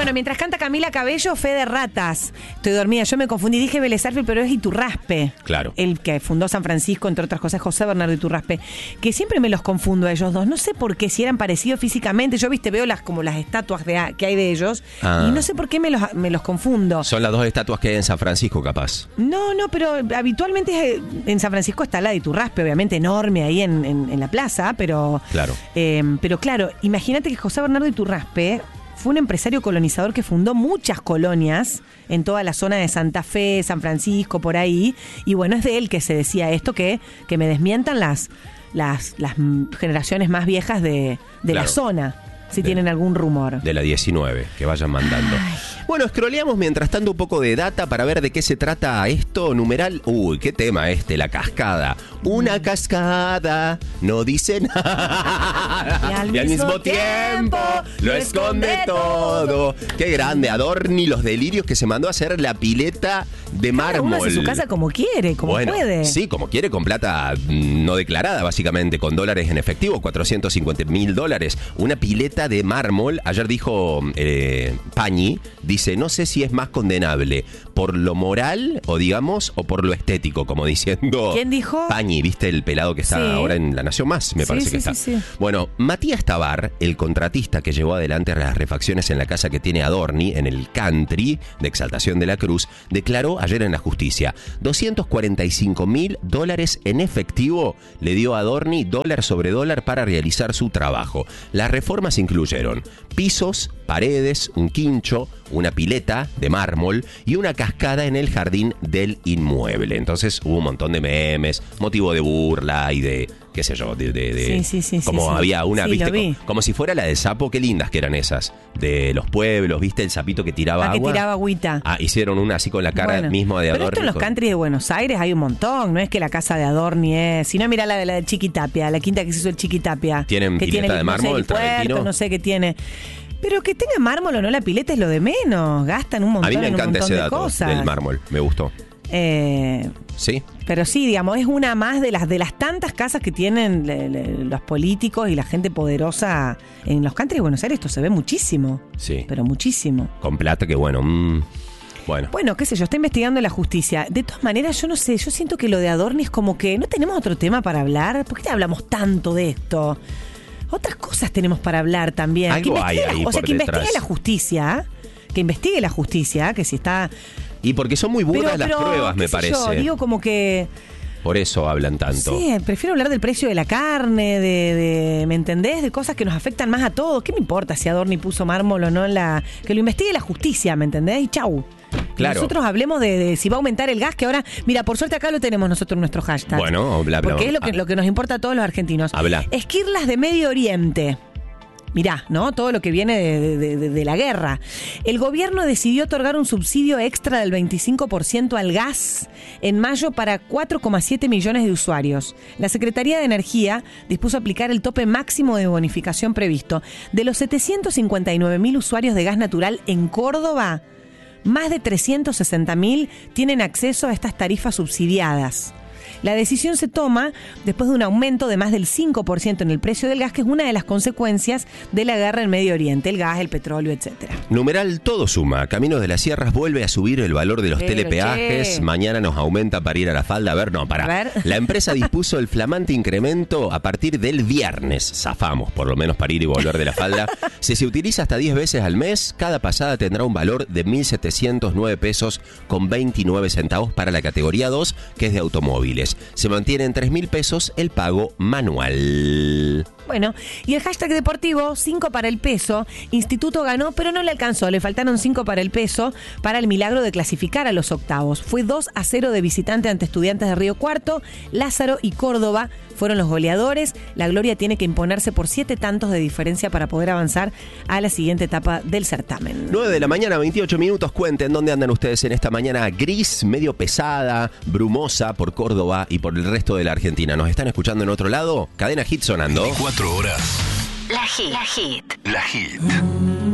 Bueno, mientras canta Camila Cabello, fe de ratas. Estoy dormida, yo me confundí, dije Vélez Sarsfield, pero es Iturraspe. Claro. El que fundó San Francisco, entre otras cosas, José Bernardo Iturraspe. Que siempre me los confundo a ellos dos. No sé por qué, si eran parecidos físicamente. Yo, veo como las estatuas que hay de ellos. Y no sé por qué me los confundo. Son las dos estatuas que hay en San Francisco, capaz. No, pero habitualmente en San Francisco está la de Iturraspe, obviamente enorme ahí en la plaza, pero... Claro. Pero claro, imagínate que José Bernardo Iturraspe fue un empresario colonizador que fundó muchas colonias en toda la zona de Santa Fe, San Francisco, por ahí. Y bueno, es de él que se decía esto, que me desmientan las generaciones más viejas de la zona, si tienen algún rumor. De la 19, que vayan mandando. Ay. Bueno, scrolleamos mientras tanto un poco de data para ver de qué se trata esto. Numeral, qué tema la cascada. Una cascada no dice nada y al mismo tiempo lo esconde todo. Qué grande, Adorni, los delirios que se mandó a hacer la pileta de mármol. Uno hace su casa como quiere, como puede. Sí, como quiere, con plata no declarada, básicamente, con dólares en efectivo, $450,000. Una pileta de mármol. Ayer dijo Pañi, dice, no sé si es más condenable por lo moral o por lo estético, como diciendo... ¿Quién dijo? Pañi, ¿viste el pelado que está ahora en La Nación Más? Me parece que está. Sí. Bueno, Matías Tabar, el contratista que llevó adelante las refacciones en la casa que tiene Adorni, en el country de Exaltación de la Cruz, declaró ayer en la justicia, $245,000 en efectivo le dio a Adorni dólar sobre dólar para realizar su trabajo. Las reformas incluyeron pisos, paredes, un quincho, una pileta de mármol y una cascada en el jardín del inmueble. Entonces hubo un montón de memes, motivo de burla y de, qué sé yo, como había una, ¿viste? Como si fuera la del sapo, qué lindas que eran esas, de los pueblos, ¿viste? El sapito que tiraba agua. Que tiraba agüita. Hicieron una así con la cara mismo de Adorni. Pero esto en los country de Buenos Aires hay un montón, no es que la casa de Adorni es, sino mirá la de Chiquitapia, la quinta que se hizo el Chiquitapia. Tienen pileta de mármol, el puerto, no sé qué tiene. Pero que tenga mármol o no la pileta es lo de menos. Gastan un montón. A mí me encanta ese dato cosas. Del mármol, me gustó. Sí. Pero sí, digamos, es una más de las tantas casas que tienen los políticos y la gente poderosa en los country de Buenos Aires. Esto se ve muchísimo. Sí. Pero muchísimo. Con plata que Bueno, qué sé yo, está investigando la justicia. De todas maneras, yo no sé, yo siento que lo de Adorni es como que no tenemos otro tema para hablar. ¿Por qué hablamos tanto de esto? Otras cosas tenemos para hablar también. Algo hay ahí por que detrás. investigue la justicia, que si está... Y porque son muy burdas las pruebas, me parece. Yo digo como que... Por eso hablan tanto. Sí, prefiero hablar del precio de la carne, ¿me entendés? De cosas que nos afectan más a todos. ¿Qué me importa si Adorni puso mármol o no que lo investigue la justicia, ¿me entendés? Y chau. Claro. Nosotros hablemos de si va a aumentar el gas, que ahora, mira, por suerte acá lo tenemos nosotros en nuestro hashtag. Bueno, porque es lo que nos importa a todos los argentinos. Habla. Esquirlas de Medio Oriente. Mirá, ¿no? Todo lo que viene de la guerra. El gobierno decidió otorgar un subsidio extra del 25% al gas en mayo para 4,7 millones de usuarios. La Secretaría de Energía dispuso aplicar el tope máximo de bonificación previsto. De los 759.000 usuarios de gas natural en Córdoba, más de 360.000 tienen acceso a estas tarifas subsidiadas. La decisión se toma después de un aumento de más del 5% en el precio del gas, que es una de las consecuencias de la guerra en Medio Oriente, el gas, el petróleo, etcétera. Numeral todo suma. Caminos de las Sierras vuelve a subir el valor de los telepeajes. Mañana nos aumenta para ir a la falda. A ver. La empresa dispuso el flamante incremento a partir del viernes. Zafamos, por lo menos, para ir y volver de la falda. Si se utiliza hasta 10 veces al mes, cada pasada tendrá un valor de 1.709 pesos con 29 centavos para la categoría 2, que es de automóviles. Se mantiene en 3.000 pesos el pago manual. Bueno, y el hashtag deportivo, 5 para el peso. Instituto ganó, pero no le alcanzó. Le faltaron 5 para el peso para el milagro de clasificar a los octavos. Fue 2-0 de visitante ante Estudiantes de Río Cuarto. Lázaro y Córdoba fueron los goleadores. La Gloria tiene que imponerse por 7 tantos de diferencia para poder avanzar a la siguiente etapa del certamen. 9 de la mañana, 28 minutos. Cuenten dónde andan ustedes en esta mañana gris, medio pesada, brumosa por Córdoba y por el resto de la Argentina. ¿Nos están escuchando en otro lado? Cadena Hit sonando. 24 horas. La Hit. La Hit.